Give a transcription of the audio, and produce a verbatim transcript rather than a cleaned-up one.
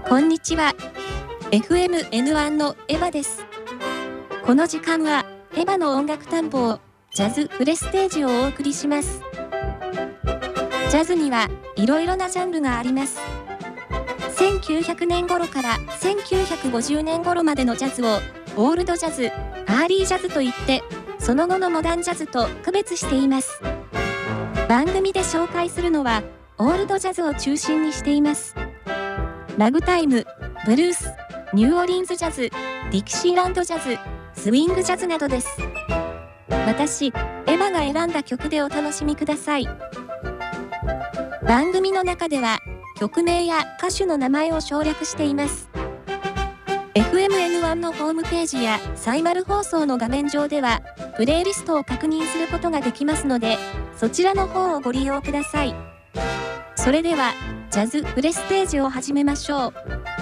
こんにちは。エフエムエヌワン のエヴァです。この時間はエヴァの音楽探訪、ジャズプレステージをお送りします。ジャズにはいろいろなジャンルがあります。せんきゅうひゃくねん頃からせんきゅうひゃくごじゅうねん頃までのジャズをオールドジャズ、アーリージャズといって、その後のモダンジャズと区別しています。番組で紹介するのはオールドジャズを中心にしています。ラグタイム、ブルース、ニューオリンズジャズ、ディキシーランドジャズ、スウィングジャズなどです。私、エヴァが選んだ曲でお楽しみください。番組の中では曲名や歌手の名前を省略しています。エフエムエヌワン のホームページやサイマル放送の画面上ではプレイリストを確認することができますので、そちらの方をご利用ください。それではジャズプレステージを始めましょう。